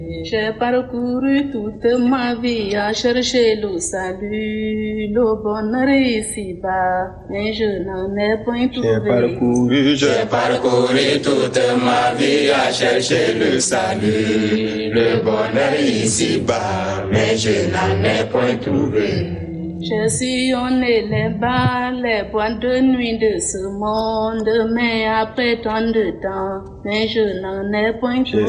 J'ai parcouru toute ma vie à chercher le salut, le bonheur ici-bas, mais je n'en ai point trouvé. J'ai parcouru toute ma vie à chercher le salut, le bonheur ici-bas, mais je n'en ai point trouvé. J'ai sillonné les bars, les boîtes de nuit de ce monde, mais après tant de temps, mais je n'en ai point trouvé.